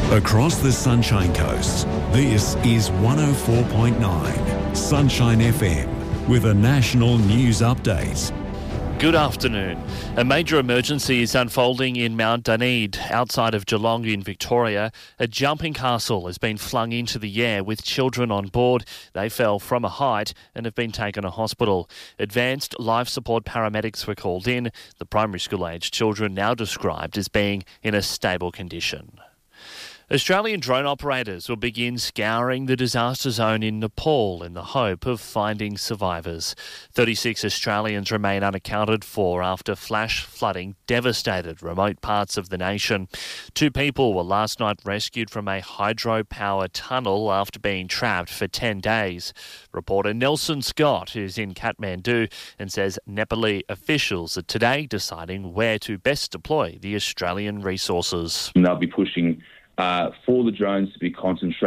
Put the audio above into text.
Across the Sunshine Coast, this is 104.9 Sunshine FM with a national news update. Good afternoon. A major emergency is unfolding in Mount Dunedin, outside of Geelong in Victoria. A jumping castle has been flung into the air with children on board. They fell from a height and have been taken to hospital. Advanced life support paramedics were called in. The primary school-aged children now described as being in a stable condition. Australian drone operators will begin scouring the disaster zone in Nepal in the hope of finding survivors. 36 Australians remain unaccounted for after flash flooding devastated remote parts of the nation. 2 people were last night rescued from a hydropower tunnel after being trapped for 10 days. Reporter Nelson Scott is in Kathmandu and says Nepali officials are today deciding where to best deploy the Australian resources. They'll be pushing for the drones to be concentrated